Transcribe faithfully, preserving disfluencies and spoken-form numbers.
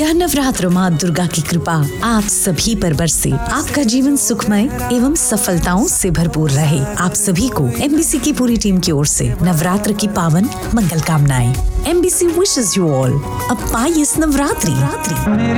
यह नवरात्र माँ दुर्गा की कृपा आप सभी पर बरसे, आपका जीवन सुखमय एवं सफलताओं से भरपूर रहे। आप सभी को एमबीसी की पूरी टीम की ओर से नवरात्र की पावन मंगल कामनाएं। MBC wishes you all a Payas Navratri.